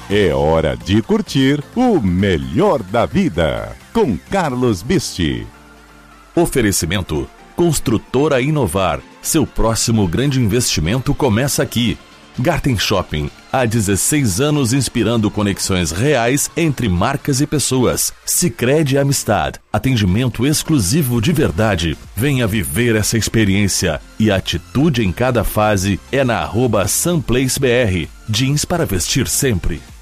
É hora de curtir o melhor da vida com Carlos Bisti. Oferecimento Construtora Inovar. Seu próximo grande investimento começa aqui. Garten Shopping, há 16 anos inspirando conexões reais entre marcas e pessoas. Sicredi Amistad, atendimento exclusivo de verdade. Venha viver essa experiência. E a atitude em cada fase é na @sunplacebr. Jeans para vestir sempre.